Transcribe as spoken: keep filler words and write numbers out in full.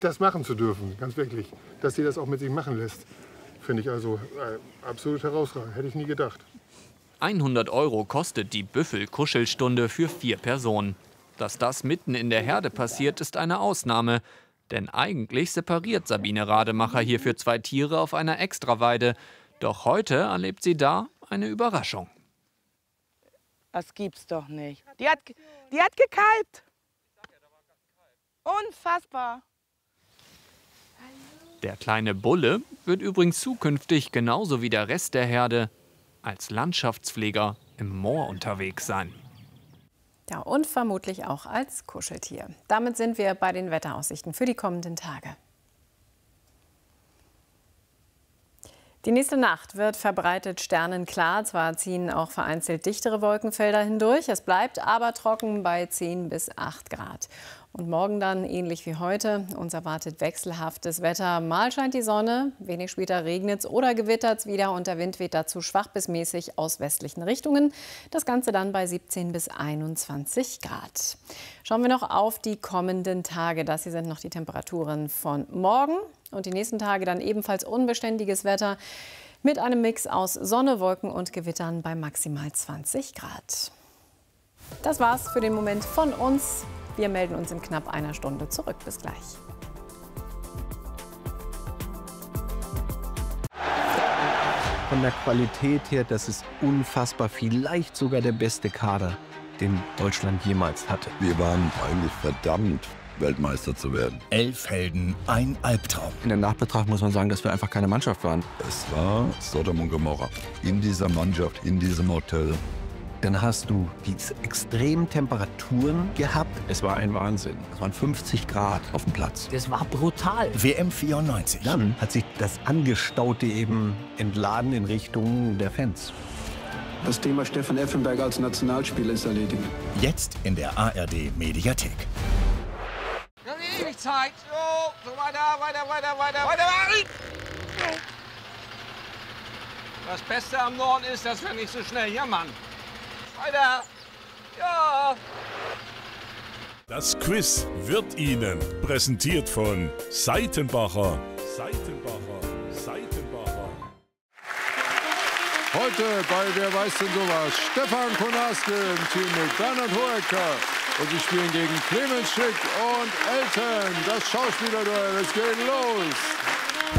Das machen zu dürfen, ganz wirklich. Dass sie das auch mit sich machen lässt, finde ich also äh, absolut herausragend. Hätte ich nie gedacht. hundert Euro kostet die Büffel-Kuschelstunde für vier Personen. Dass das mitten in der Herde passiert, ist eine Ausnahme. Denn eigentlich separiert Sabine Rademacher hier für zwei Tiere auf einer Extraweide. Doch heute erlebt sie da eine Überraschung. Das gibt's doch nicht. Die hat, die hat gekalbt. Unfassbar. Der kleine Bulle wird übrigens zukünftig genauso wie der Rest der Herde als Landschaftspfleger im Moor unterwegs sein. Ja, und vermutlich auch als Kuscheltier. Damit sind wir bei den Wetteraussichten für die kommenden Tage. Die nächste Nacht wird verbreitet sternenklar. Zwar ziehen auch vereinzelt dichtere Wolkenfelder hindurch. Es bleibt aber trocken bei zehn bis acht Grad. Und morgen dann ähnlich wie heute. Uns erwartet wechselhaftes Wetter. Mal scheint die Sonne, wenig später regnet es oder gewittert es wieder und der Wind weht dazu schwach bis mäßig aus westlichen Richtungen. Das Ganze dann bei siebzehn bis einundzwanzig Grad. Schauen wir noch auf die kommenden Tage. Das hier sind noch die Temperaturen von morgen. Und die nächsten Tage dann ebenfalls unbeständiges Wetter mit einem Mix aus Sonne, Wolken und Gewittern bei maximal zwanzig Grad. Das war's für den Moment von uns. Wir melden uns in knapp einer Stunde zurück. Bis gleich. Von der Qualität her, das ist unfassbar. Vielleicht sogar der beste Kader, den Deutschland jemals hatte. Wir waren eigentlich verdammt, Weltmeister zu werden. Elf Helden, ein Albtraum. In der Nachbetracht muss man sagen, dass wir einfach keine Mannschaft waren. Es war Sodom und Gomorra. In dieser Mannschaft, in diesem Hotel. Dann hast du diese extremen Temperaturen gehabt. Es war ein Wahnsinn. Es waren fünfzig Grad auf dem Platz. Das war brutal. W M vierundneunzig. Dann hat sich das Angestaute eben entladen in Richtung der Fans. Das Thema Stefan Effenberg als Nationalspieler ist erledigt. Jetzt in der A R D Mediathek. Wir haben ewig Zeit. So, so weiter, weiter, weiter, weiter, weiter. Das Beste am Norden ist, dass wir nicht so schnell jammern. Weiter. Ja. Das Quiz wird Ihnen präsentiert von Seitenbacher. Seitenbacher. Seitenbacher. Heute bei Wer weiß denn sowas? Stefan Konaske im Team mit Bernhard Hoeker. Und sie spielen gegen Clemens Schick und Elton. Das Schauspielerduell. Es geht los.